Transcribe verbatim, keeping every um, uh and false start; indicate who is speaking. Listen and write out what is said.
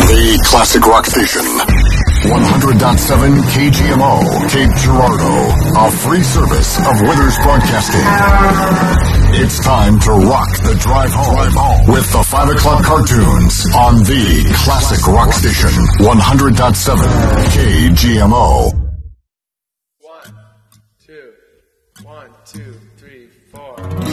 Speaker 1: The Classic Rock Station. one hundred point seven K G M O, Cape Girardeau. A free service of Withers Broadcasting. It's time to rock the drive home, drive home with the five o'clock cartoons on the Classic Rock Station. one hundred point seven K G M O.